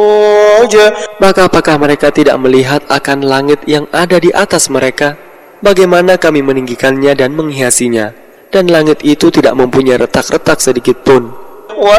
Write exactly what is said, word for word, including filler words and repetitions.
Maka apakah mereka tidak melihat akan langit yang ada di atas mereka? Bagaimana kami meninggikannya dan menghiasinya, dan langit itu tidak mempunyai retak-retak sedikit pun.